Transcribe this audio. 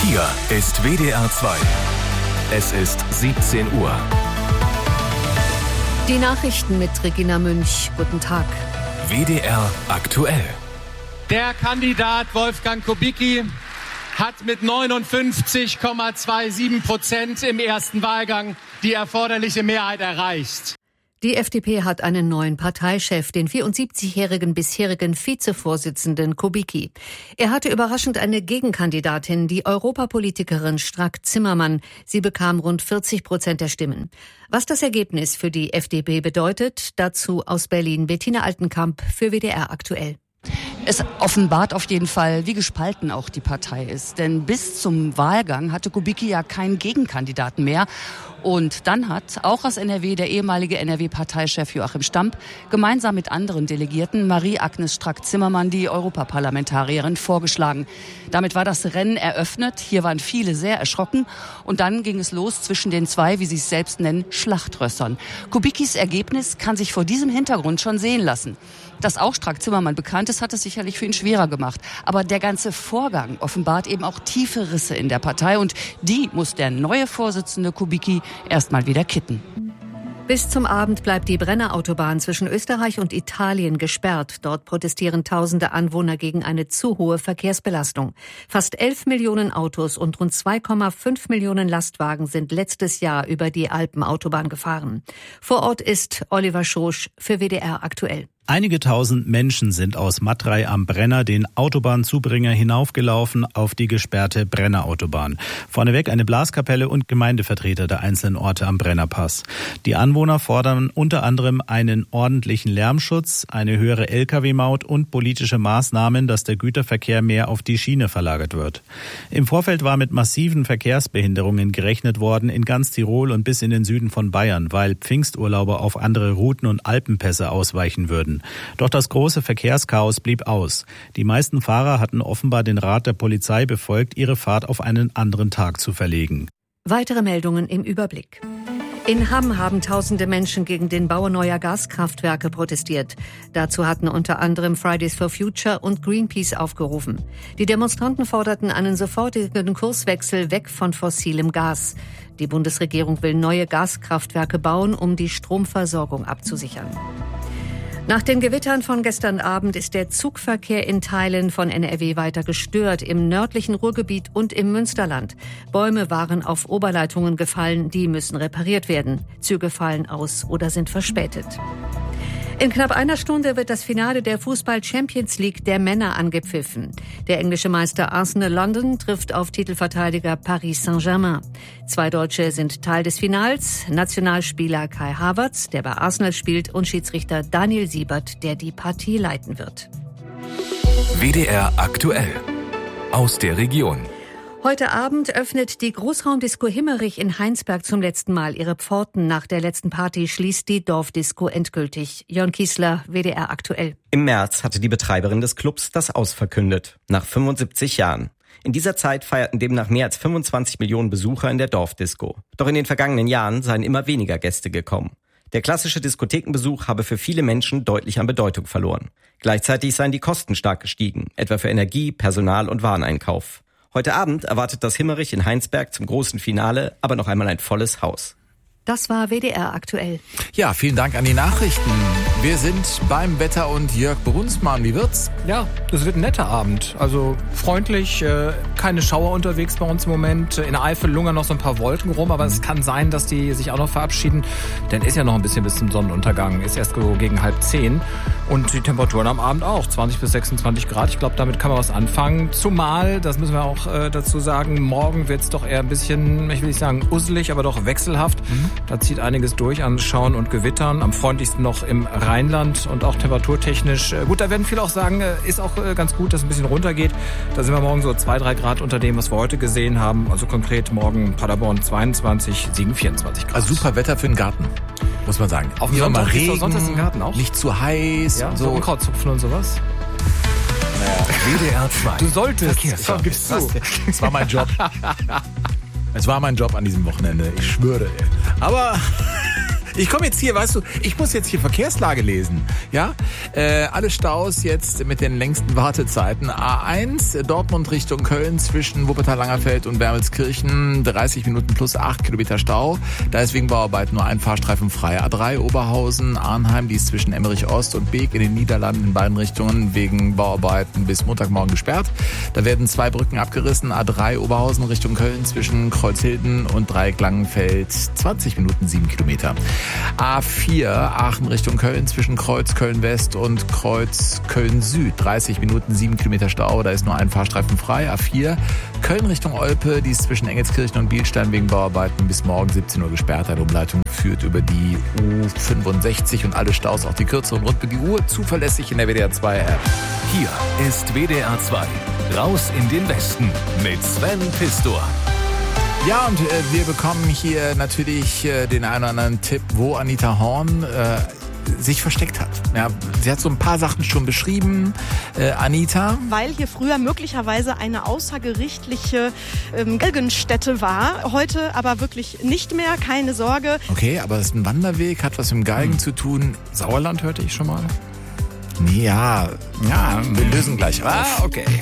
Hier ist WDR 2. Es ist 17 Uhr. Die Nachrichten mit Regina Münch. Guten Tag. WDR aktuell. Der Kandidat Wolfgang Kubicki hat mit 59,27% im ersten Wahlgang die erforderliche Mehrheit erreicht. Die FDP hat einen neuen Parteichef, den 74-jährigen bisherigen Vizevorsitzenden Kubicki. Er hatte überraschend eine Gegenkandidatin, die Europapolitikerin Strack-Zimmermann. Sie bekam rund 40% der Stimmen. Was das Ergebnis für die FDP bedeutet, dazu aus Berlin Bettina Altenkamp für WDR aktuell. Es offenbart auf jeden Fall, wie gespalten auch die Partei ist. Denn bis zum Wahlgang hatte Kubicki ja keinen Gegenkandidaten mehr. Und dann hat auch aus NRW der ehemalige NRW-Parteichef Joachim Stamp gemeinsam mit anderen Delegierten Marie-Agnes Strack-Zimmermann, die Europaparlamentarierin, vorgeschlagen. Damit war das Rennen eröffnet. Hier waren viele sehr erschrocken. Und dann ging es los zwischen den zwei, wie sie es selbst nennen, Schlachtrössern. Kubickis Ergebnis kann sich vor diesem Hintergrund schon sehen lassen. Dass auch Strack-Zimmermann bekannt ist, hat es sicherlich für ihn schwerer gemacht. Aber der ganze Vorgang offenbart eben auch tiefe Risse in der Partei. Und die muss der neue Vorsitzende Kubicki erstmal wieder kitten. Bis zum Abend bleibt die Brenner-Autobahn zwischen Österreich und Italien gesperrt. Dort protestieren tausende Anwohner gegen eine zu hohe Verkehrsbelastung. Fast 11 Millionen Autos und rund 2,5 Millionen Lastwagen sind letztes Jahr über die Alpenautobahn gefahren. Vor Ort ist Oliver Schosch für WDR aktuell. Einige tausend Menschen sind aus Matrei am Brenner den Autobahnzubringer hinaufgelaufen auf die gesperrte Brenner-Autobahn. Vorneweg eine Blaskapelle und Gemeindevertreter der einzelnen Orte am Brennerpass. Die Anwohner fordern unter anderem einen ordentlichen Lärmschutz, eine höhere Lkw-Maut und politische Maßnahmen, dass der Güterverkehr mehr auf die Schiene verlagert wird. Im Vorfeld war mit massiven Verkehrsbehinderungen gerechnet worden in ganz Tirol und bis in den Süden von Bayern, weil Pfingsturlauber auf andere Routen und Alpenpässe ausweichen würden. Doch das große Verkehrschaos blieb aus. Die meisten Fahrer hatten offenbar den Rat der Polizei befolgt, ihre Fahrt auf einen anderen Tag zu verlegen. Weitere Meldungen im Überblick. In Hamm haben tausende Menschen gegen den Bau neuer Gaskraftwerke protestiert. Dazu hatten unter anderem Fridays for Future und Greenpeace aufgerufen. Die Demonstranten forderten einen sofortigen Kurswechsel weg von fossilem Gas. Die Bundesregierung will neue Gaskraftwerke bauen, um die Stromversorgung abzusichern. Nach den Gewittern von gestern Abend ist der Zugverkehr in Teilen von NRW weiter gestört, im nördlichen Ruhrgebiet und im Münsterland. Bäume waren auf Oberleitungen gefallen, die müssen repariert werden. Züge fallen aus oder sind verspätet. In knapp einer Stunde wird das Finale der Fußball-Champions League der Männer angepfiffen. Der englische Meister Arsenal London trifft auf Titelverteidiger Paris Saint-Germain. 2 Deutsche sind Teil des Finals, Nationalspieler Kai Havertz, der bei Arsenal spielt, und Schiedsrichter Daniel Siebert, der die Partie leiten wird. WDR aktuell. Aus der Region. Heute Abend öffnet die Großraumdisco Himmerich in Heinsberg zum letzten Mal ihre Pforten. Nach der letzten Party schließt die Dorfdisco endgültig. Jörn Kiesler, WDR aktuell. Im März hatte die Betreiberin des Clubs das Aus verkündet. Nach 75 Jahren. In dieser Zeit feierten demnach mehr als 25 Millionen Besucher in der Dorfdisco. Doch in den vergangenen Jahren seien immer weniger Gäste gekommen. Der klassische Diskothekenbesuch habe für viele Menschen deutlich an Bedeutung verloren. Gleichzeitig seien die Kosten stark gestiegen, etwa für Energie, Personal und Wareneinkauf. Heute Abend erwartet das Himmerich in Heinsberg zum großen Finale aber noch einmal ein volles Haus. Das war WDR aktuell. Ja, vielen Dank an die Nachrichten. Wir sind beim Wetter und Jörg Brunsmann. Wie wird's? Ja, das wird ein netter Abend. Also freundlich, keine Schauer unterwegs bei uns im Moment. In der Eifel lungern noch so ein paar Wolken rum, aber es kann sein, dass die sich auch noch verabschieden. Denn ist ja noch ein bisschen bis zum Sonnenuntergang. Ist erst so gegen 9:30. Und die Temperaturen am Abend auch, 20 bis 26 Grad. Ich glaube, damit kann man was anfangen. Zumal, das müssen wir auch dazu sagen, morgen wird's doch eher ein bisschen, ich will nicht sagen usselig, aber doch wechselhaft. Da zieht einiges durch an Schauen und Gewittern. Am freundlichsten noch im Rheinland und auch temperaturtechnisch. Gut, da werden viele auch sagen, ist auch ganz gut, dass es ein bisschen runtergeht. Da sind wir morgen so 2-3 Grad unter dem, was wir heute gesehen haben. Also konkret morgen Paderborn 22, Siegen 24 Grad. Also super Wetter für den Garten, muss man sagen. Auf dem Sonntag ist im Garten auch. Nicht zu heiß. Ja, und so Unkrautzupfen und sowas. WDR 2. Du solltest. Gibst du. Das war mein Job. Es war mein Job an diesem Wochenende, ich schwöre. Aber Ich komme jetzt hier, weißt du, ich muss jetzt hier Verkehrslage lesen. Ja, alle Staus jetzt mit den längsten Wartezeiten. A1 Dortmund Richtung Köln zwischen Wuppertal-Langerfeld und Wermelskirchen 30 Minuten plus 8 Kilometer Stau. Da ist wegen Bauarbeiten nur ein Fahrstreifen frei. A3 Oberhausen Arnheim, die ist zwischen Emmerich Ost und Beek in den Niederlanden in beiden Richtungen wegen Bauarbeiten bis Montagmorgen gesperrt. Da werden 2 Brücken abgerissen. A3 Oberhausen Richtung Köln zwischen Kreuzhilden und Dreieck-Langenfeld 20 Minuten 7 Kilometer. A4 Aachen Richtung Köln zwischen Kreuz Köln-West und Kreuz Köln-Süd 30 Minuten 7 Kilometer Stau. Da ist nur ein Fahrstreifen frei. A4 Köln Richtung Olpe, die ist zwischen Engelskirchen und Bielstein wegen Bauarbeiten bis morgen 17 Uhr gesperrt. Eine Umleitung führt über die U65 und alle Staus, auch die kürzeren rund um die Uhr, zuverlässig in der WDR 2 App. Hier ist WDR 2. Raus in den Westen mit Sven Pistor. Ja, und wir bekommen hier natürlich den einen oder anderen Tipp, wo Anita Horn sich versteckt hat. Ja, sie hat so ein paar Sachen schon beschrieben, Anita. Weil hier früher möglicherweise eine außergerichtliche Galgenstätte war. Heute aber wirklich nicht mehr, keine Sorge. Okay, aber es ist ein Wanderweg, hat was mit dem Galgen zu tun. Sauerland hörte ich schon mal. Nee, ja, wir lösen gleich auf. Okay.